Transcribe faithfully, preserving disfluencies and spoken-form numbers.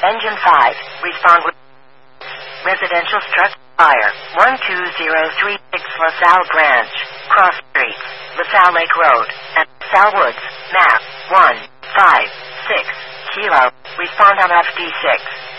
Engine five, respond with residential structure fire, one two zero three six LaSalle Branch, Cross Street, LaSalle Lake Road, and LaSalle Woods, map, one five six, Kilo, respond on F D six.